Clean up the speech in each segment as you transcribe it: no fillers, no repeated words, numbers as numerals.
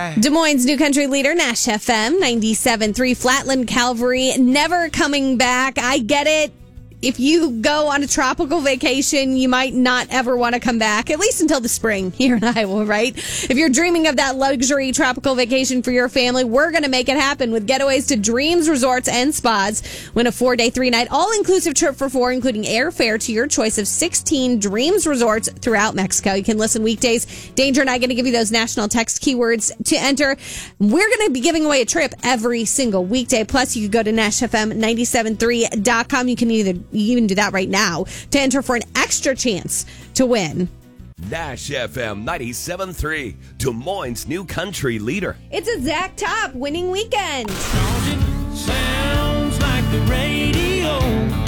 Bye. Des Moines' new country leader, Nash FM, 97.3, Flatland Calvary, never coming back. I get it. If you go on a tropical vacation, you might not ever want to come back, at least until the spring here in Iowa, right? If you're dreaming of that luxury tropical vacation for your family, we're going to make it happen with Getaways to Dreams Resorts and Spas. Win a 4-day, 3-night, all-inclusive trip for 4, including airfare to your choice of 16 Dreams Resorts throughout Mexico. You can listen weekdays. Danger and I are going to give you those national text keywords to enter. We're going to be giving away a trip every single weekday. Plus, you can go to NashFM973.com. You can even do that right now to enter for an extra chance to win. Nash FM 97.3, Des Moines' new country leader. It's a Zach Top winning weekend. Sounds like the radio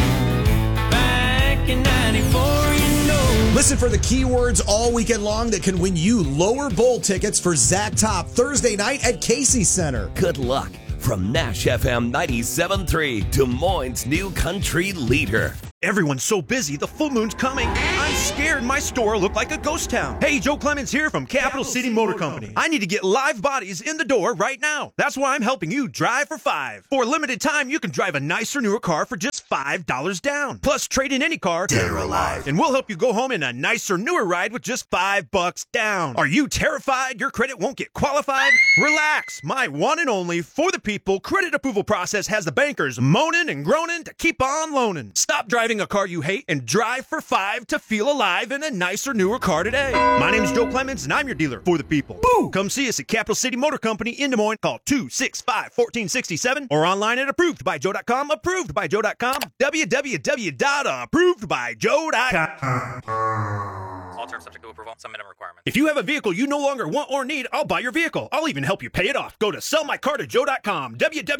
back in 94, you know. Listen for the keywords all weekend long that can win you lower bowl tickets for Zach Top Thursday night at Casey Center. Good luck from Nash FM 97.3, Des Moines' new country leader. Everyone's so busy, the full moon's coming. I'm scared my store will look like a ghost town. Hey, Joe Clemens here from Capital City Motor Company. I need to get live bodies in the door right now. That's why I'm helping you drive for $5. For a limited time, you can drive a nicer, newer car for just $5 down. Plus, trade in any car, dead or alive, and we'll help you go home in a nicer, newer ride with just $5 down. Are you terrified your credit won't get qualified? Relax. My one and only For the People credit approval process has the bankers moaning and groaning to keep on loaning. Stop driving a car you hate and drive for $5 to feel alive in a nicer, newer car today. My name is Joe Clemens, and I'm your dealer for the people. Boo! Come see us at Capital City Motor Company in Des Moines. Call 265-1467 or online at approvedbyjoe.com. Approvedbyjoe.com. www.approvedbyjoe.com. All terms subject to approval. Some minimum requirements. If you have a vehicle you no longer want or need, I'll buy your vehicle. I'll even help you pay it off. Go to sellmycar2joe.com.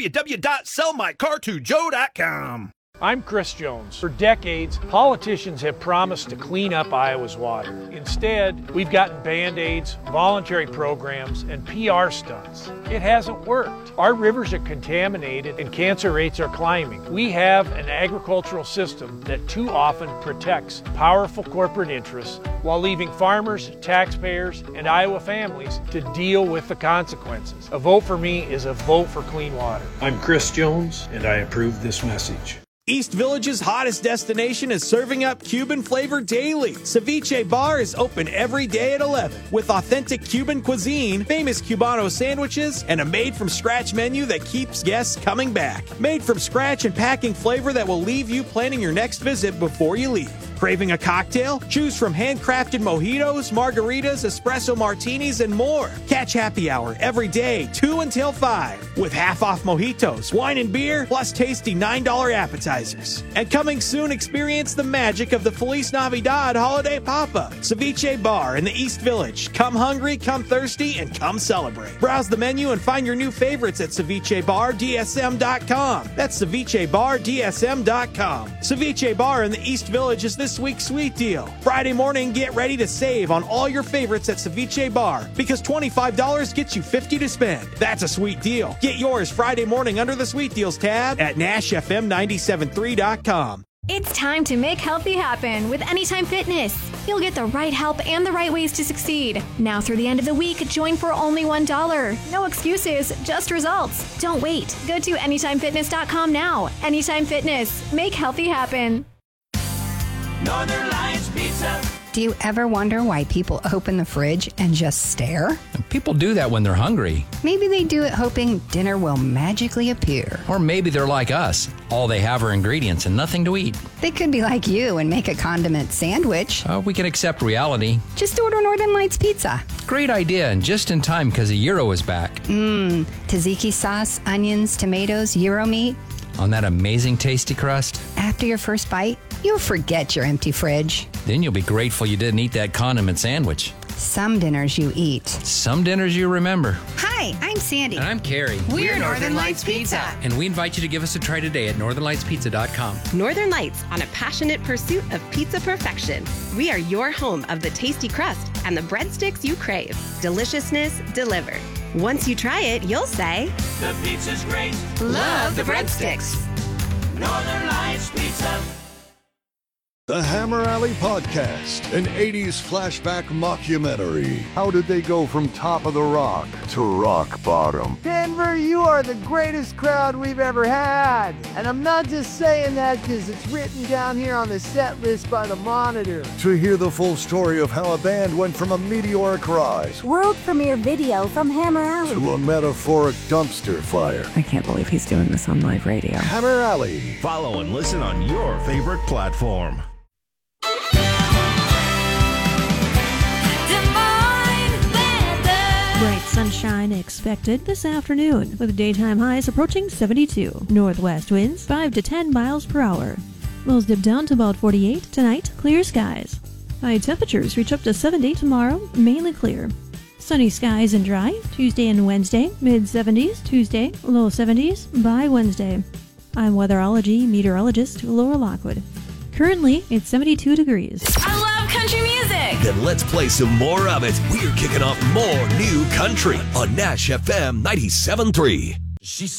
www.sellmycar2joe.com. I'm Chris Jones. For decades, politicians have promised to clean up Iowa's water. Instead, we've gotten Band-Aids, voluntary programs, and PR stunts. It hasn't worked. Our rivers are contaminated and cancer rates are climbing. We have an agricultural system that too often protects powerful corporate interests while leaving farmers, taxpayers, and Iowa families to deal with the consequences. A vote for me is a vote for clean water. I'm Chris Jones, and I approve this message. East Village's hottest destination is serving up Cuban flavor daily. Ceviche Bar is open every day at 11 with authentic Cuban cuisine, famous Cubano sandwiches, and a made-from-scratch menu that keeps guests coming back. Made from scratch and packing flavor that will leave you planning your next visit before you leave. Craving a cocktail? Choose from handcrafted mojitos, margaritas, espresso martinis, and more. Catch happy hour every day, 2 until 5, with half-off mojitos, wine and beer, plus tasty $9 appetizers. And coming soon, experience the magic of the Feliz Navidad holiday pop-up. Ceviche Bar in the East Village. Come hungry, come thirsty, and come celebrate. Browse the menu and find your new favorites at cevichebardsm.com. That's cevichebardsm.com. Ceviche Bar in the East Village is this week's sweet deal. Friday morning, get ready to save on all your favorites at Ceviche Bar because $25 gets you $50 to spend. That's a sweet deal. Get yours Friday morning under the Sweet Deals tab at NashFM973.com. It's time to make healthy happen with Anytime Fitness. You'll get the right help and the right ways to succeed. Now through the end of the week, join for only $1. No excuses, just results. Don't wait. Go to AnytimeFitness.com now. Anytime Fitness. Make healthy happen. Northern Lights Pizza. Do you ever wonder why people open the fridge and just stare? People do that when they're hungry. Maybe they do it hoping dinner will magically appear. Or maybe they're like us. All they have are ingredients and nothing to eat. They could be like you and make a condiment sandwich. We can accept reality. Just order Northern Lights Pizza. Great idea, and just in time because the gyro is back. Tzatziki sauce, onions, tomatoes, gyro meat. On that amazing tasty crust. After your first bite, you'll forget your empty fridge. Then you'll be grateful you didn't eat that condiment sandwich. Some dinners you eat. Some dinners you remember. Hi, I'm Sandy. And I'm Carrie. We're Northern Lights Pizza. And we invite you to give us a try today at northernlightspizza.com. Northern Lights, on a passionate pursuit of pizza perfection. We are your home of the tasty crust and the breadsticks you crave. Deliciousness delivered. Once you try it, you'll say, The pizza's great. Love the breadsticks. Northern Lights Pizza. The Hammer Alley Podcast, an 80s flashback mockumentary. How did they go from top of the rock to rock bottom? Denver, you are the greatest crowd we've ever had. And I'm not just saying that because it's written down here on the set list by the Monitor. To hear the full story of how a band went from a meteoric rise world premiere video from Hammer Alley to a metaphoric dumpster fire. I can't believe he's doing this on live radio. Hammer Alley. Follow and listen on your favorite platform. Bright sunshine expected this afternoon, with daytime highs approaching 72. Northwest winds 5 to 10 miles per hour. Lows dip down to about 48 tonight, clear skies. High temperatures reach up to 70 tomorrow, mainly clear. Sunny skies and dry, Tuesday and Wednesday, mid-70s, Tuesday, low 70s by Wednesday. I'm weatherology meteorologist Laura Lockwood. Currently, it's 72 degrees. I love country music! Then let's play some more of it. We're kicking off more new country on Nash FM 97.3. She